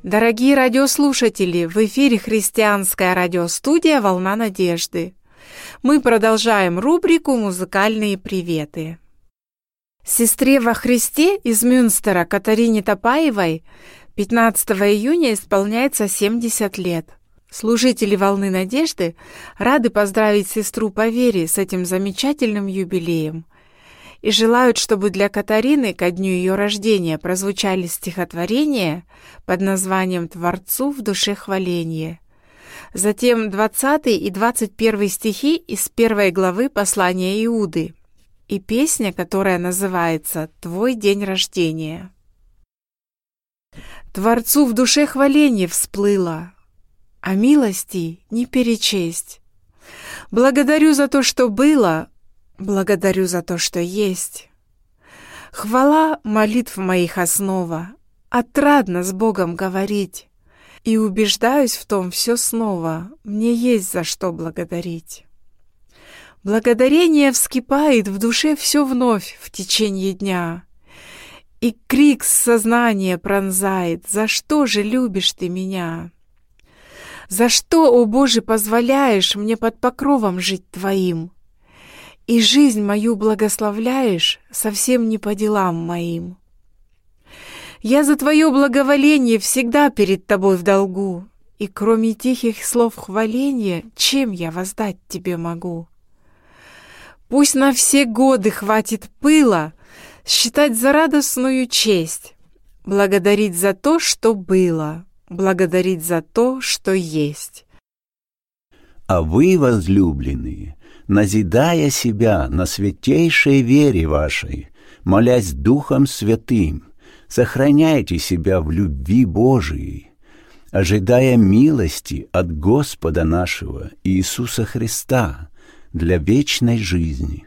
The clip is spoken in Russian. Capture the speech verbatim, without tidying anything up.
Дорогие радиослушатели, в эфире христианская радиостудия «Волна надежды». Мы продолжаем рубрику «Музыкальные приветы». Сестре во Христе из Мюнстера Катарине Топаевой пятнадцатого июня исполняется семьдесят лет. Служители «Волны надежды» рады поздравить сестру по вере с этим замечательным юбилеем и желают, чтобы для Катарины ко дню ее рождения прозвучали стихотворения под названием «Творцу в душе хваленье». Затем двадцатый и двадцать первый стихи из первой главы послания Иуды и песня, которая называется «Твой день рождения». Творцу в душе хваленье всплыло, а милости не перечесть. Благодарю за то, что было, благодарю за то, что есть. Хвала молитв моих основа, отрадно с Богом говорить, и убеждаюсь в том все снова, мне есть за что благодарить. Благодарение вскипает в душе все вновь в течение дня, и крик с сознания пронзает: «За что же любишь ты меня? За что, о Боже, позволяешь мне под покровом жить Твоим? И жизнь мою благословляешь совсем не по делам моим. Я за Твое благоволение всегда перед Тобой в долгу, и кроме тихих слов хваления, чем я воздать Тебе могу? Пусть на все годы хватит пыла считать за радостную честь, благодарить за то, что было, благодарить за то, что есть». А вы, возлюбленные, назидая себя на святейшей вере вашей, молясь Духом Святым, сохраняйте себя в любви Божией, ожидая милости от Господа нашего Иисуса Христа для вечной жизни.